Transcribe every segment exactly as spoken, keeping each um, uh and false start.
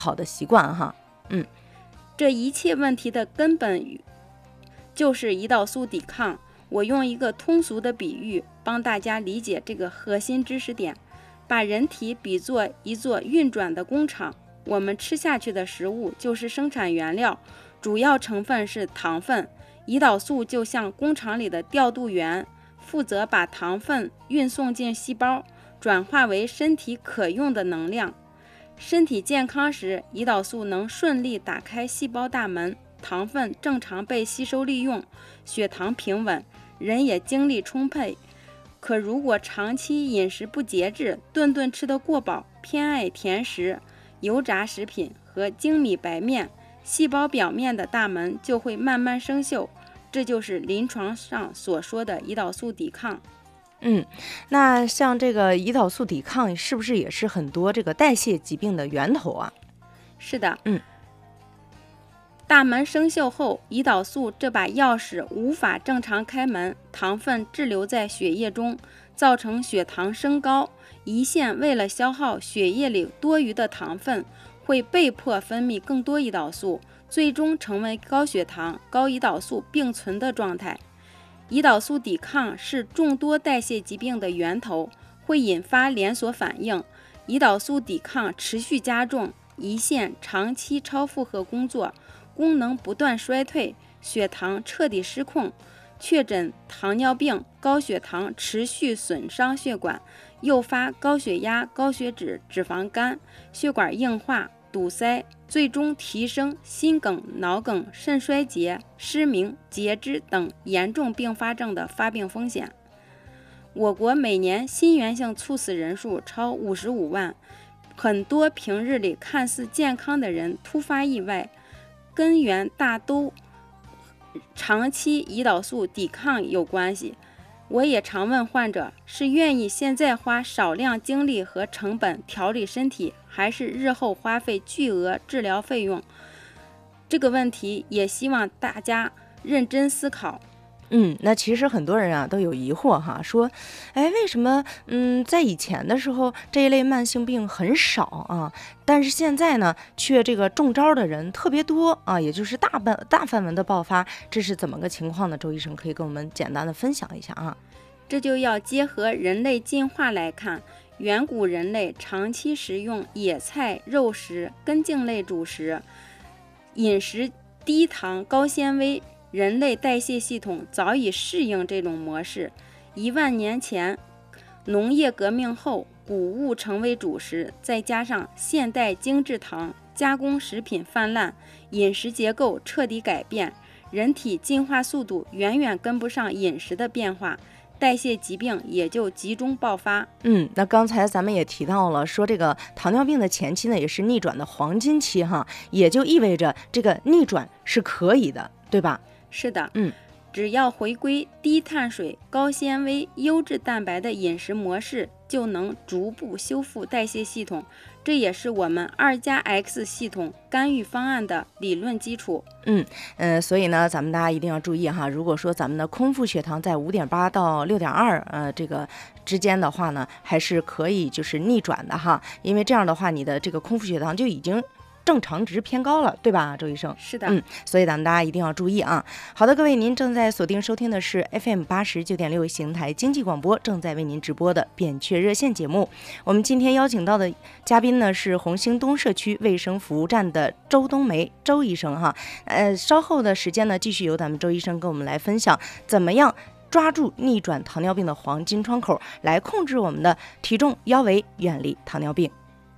好的习惯哈。嗯， 这一切问题的根本就是胰岛素抵抗。我用一个通俗的比喻帮大家理解这个核心知识点，把人体比作一座运转的工厂，我们吃下去的食物就是生产原料，主要成分是糖分，胰岛素就像工厂里的调度员，负责把糖分运送进细胞，转化为身体可用的能量。身体健康时，胰岛素能顺利打开细胞大门，糖分正常被吸收利用，血糖平稳，人也精力充沛。可如果长期饮食不节制，顿顿吃得过饱，偏爱甜食、油炸食品和精米白面，细胞表面的大门就会慢慢生锈，这就是临床上所说的胰岛素抵抗。 嗯，那像这个胰岛素抵抗是不是也是很多这个代谢疾病的源头啊？ 是的， 嗯， 大门生锈后，胰岛素这把钥匙无法正常开门，糖分滞留在血液中，造成血糖升高。胰腺为了消耗血液里多余的糖分，会被迫分泌更多胰岛素，最终成为高血糖、高胰岛素并存的状态。胰岛素抵抗是众多代谢疾病的源头，会引发连锁反应。胰岛素抵抗持续加重，胰腺长期超负荷工作，功能不断衰退，血糖彻底失控，确诊糖尿病、高血糖持续损伤血管，诱发高血压、高血脂、脂肪肝、血管硬化、堵塞，最终提升心梗、脑梗、肾衰竭、失明、截肢等严重并发症的发病风险。我国每年心源性猝死人数超五十五万，很多平日里看似健康的人突发意外，根源大都长期胰岛素抵抗有关系。我也常问患者，是愿意现在花少量精力和成本调理身体，还是日后花费巨额治疗费用？这个问题也希望大家认真思考。 嗯，那其实很多人啊都有疑惑哈，说，哎，为什么嗯在以前的时候这一类慢性病很少啊，但是现在呢却这个中招的人特别多啊，也就是大半大范围的爆发，这是怎么个情况呢？周医生可以跟我们简单的分享一下啊。 这就要结合人类进化来看，远古人类长期食用野菜、肉食、根茎类主食，饮食低糖高纤维，人类代谢系统早已适应这种模式。一万年前，农业革命后，谷物成为主食，再加上现代精制糖、加工食品泛滥，饮食结构彻底改变，人体进化速度远远跟不上饮食的变化，代谢疾病也就集中爆发。 嗯，那刚才咱们也提到了，说这个糖尿病的前期呢，也是逆转的黄金期哈，也就意味着这个逆转是可以的，对吧？ 是的， 嗯， 只要回归低碳水、高纤维、优质蛋白的饮食模式，就能逐步修复代谢系统。这也是我们二加 X 系统干预方案的理论基础。 嗯呃，所以呢，咱们大家一定要注意哈。如果说咱们的空腹血糖在五点八到六点二呃这个之间的话呢，还是可以就是逆转的哈。因为这样的话，你的这个空腹血糖就已经正常值偏高了，对吧，周医生？ 是的， 嗯，所以咱们大家一定要注意啊。好的，各位，您正在锁定收听的是 F M 八十九点六邢台经济广播，正在为您直播的扁鹊热线节目。我们今天邀请到的嘉宾呢是红星东社区卫生服务站的周冬梅周医生哈。呃，稍后的时间呢，继续由咱们周医生跟我们来分享怎么样抓住逆转糖尿病的黄金窗口，来控制我们的体重腰围，远离糖尿病。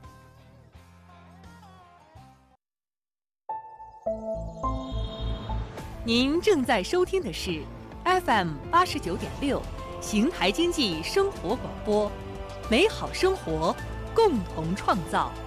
您正在收听的是 F M 八十九点六邢台经济生活广播，美好生活，共同创造。